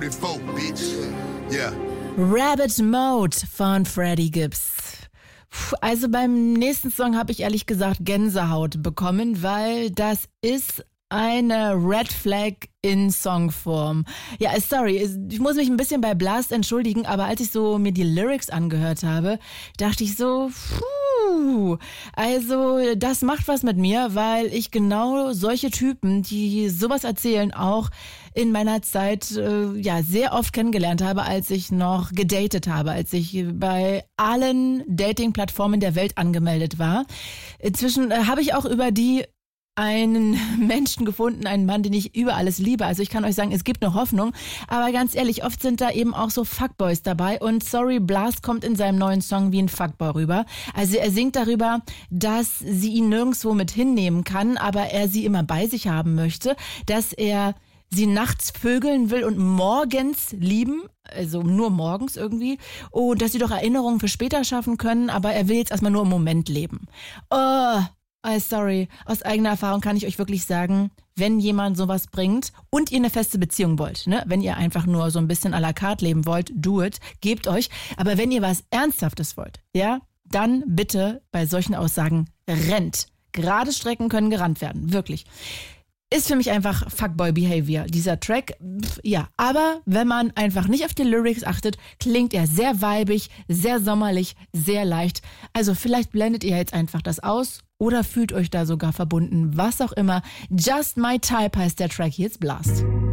before, bitch. Yeah. Rabbit Mode von Freddie Gibbs. Also beim nächsten Song habe ich ehrlich gesagt Gänsehaut bekommen, weil das ist eine Red Flag in Songform. Ja, sorry, ich muss mich ein bisschen bei Blast entschuldigen, aber als ich so mir die Lyrics angehört habe, dachte ich so, also das macht was mit mir, weil ich genau solche Typen, die sowas erzählen, auch in meiner Zeit sehr oft kennengelernt habe, als ich noch gedatet habe, als ich bei allen Dating-Plattformen der Welt angemeldet war. Inzwischen habe ich auch über die einen Menschen gefunden, einen Mann, den ich über alles liebe. Also ich kann euch sagen, es gibt noch Hoffnung. Aber ganz ehrlich, oft sind da eben auch so Fuckboys dabei. Und sorry, Blast kommt in seinem neuen Song wie ein Fuckboy rüber. Also er singt darüber, dass sie ihn nirgendwo mit hinnehmen kann, aber er sie immer bei sich haben möchte, dass er sie nachts vögeln will und morgens lieben, also nur morgens irgendwie, und dass sie doch Erinnerungen für später schaffen können, aber er will jetzt erstmal nur im Moment leben. Sorry, aus eigener Erfahrung kann ich euch wirklich sagen, wenn jemand sowas bringt und ihr eine feste Beziehung wollt, ne, wenn ihr einfach nur so ein bisschen à la carte leben wollt, do it, gebt euch, aber wenn ihr was Ernsthaftes wollt, ja, dann bitte bei solchen Aussagen rennt. Gerade Strecken können gerannt werden, wirklich. Ist für mich einfach Fuckboy-Behavior, dieser Track. Ja, aber wenn man einfach nicht auf die Lyrics achtet, klingt er sehr weibig, sehr sommerlich, sehr leicht. Also vielleicht blendet ihr jetzt einfach das aus oder fühlt euch da sogar verbunden, was auch immer. Just My Type heißt der Track, jetzt Blast.